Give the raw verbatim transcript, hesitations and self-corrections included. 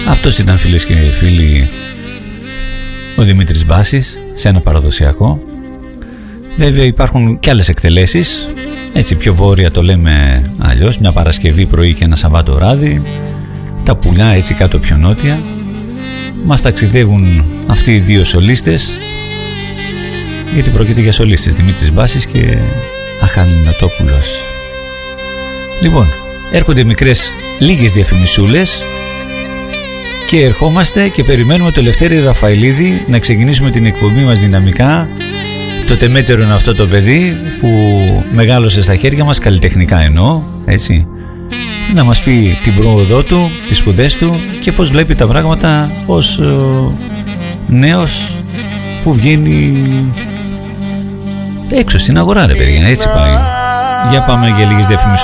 Αυτός ήταν, φίλες και φίλοι, ο Δημήτρης Μπάσης σε ένα παραδοσιακό. Βέβαια υπάρχουν και άλλες εκτελέσεις, έτσι πιο βόρεια το λέμε αλλιώς, μια Παρασκευή πρωί και ένα Σαββάτο βράδυ, τα Πουλιά έτσι κάτω πιο νότια. Μας ταξιδεύουν αυτοί οι δύο σολίστες, γιατί πρόκειται για σολίστες, Δημήτρης Μπάσης και Αχαλινοτόπουλος. Λοιπόν, έρχονται μικρές λίγες διαφημισούλες και ερχόμαστε και περιμένουμε το Λευτέρη Ραφαηλίδη να ξεκινήσουμε την εκπομπή μας δυναμικά. Το τεμέτερο είναι αυτό το παιδί που μεγάλωσε στα χέρια μας, καλλιτεχνικά εννοώ, έτσι, να μας πει την πρόοδό του, τις σπουδές του και πώς βλέπει τα πράγματα ως ο, νέος που βγαίνει έξω στην αγορά, ρε παιδιά, έτσι πάει. Για πάμε για λίγες διαφημισούλες.